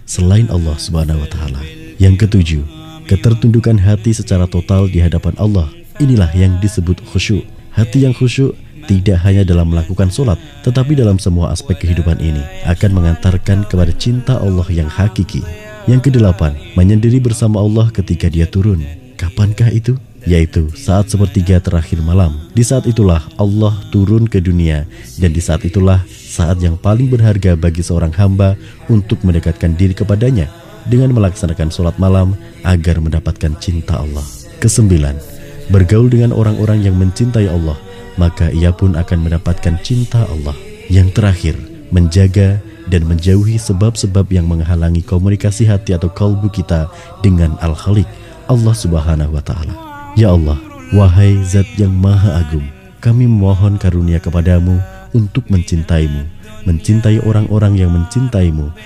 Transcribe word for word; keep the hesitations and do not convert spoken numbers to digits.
selain Allah Subhanahu wa Ta'ala. Yang ketujuh, ketertundukan hati secara total di hadapan Allah. Inilah yang disebut khusyuk. Hati yang khusyuk tidak hanya dalam melakukan sholat, tetapi dalam semua aspek kehidupan ini akan mengantarkan kepada cinta Allah yang hakiki. Yang kedelapan, menyendiri bersama Allah ketika Dia turun. Kapankah itu? Yaitu saat sepertiga terakhir malam. Di saat itulah Allah turun ke dunia, dan di saat itulah saat yang paling berharga bagi seorang hamba untuk mendekatkan diri kepadanya dengan melaksanakan sholat malam agar mendapatkan cinta Allah. Kesembilan, bergaul dengan orang-orang yang mencintai Allah, maka ia pun akan mendapatkan cinta Allah. Yang terakhir, menjaga dan menjauhi sebab-sebab yang menghalangi komunikasi hati atau kalbu kita dengan Al-Khaliq, Allah Subhanahu wa Ta'ala. Ya Allah, wahai Zat yang Maha Agung, kami memohon karunia kepadamu untuk mencintaimu, mencintai orang-orang yang mencintaimu,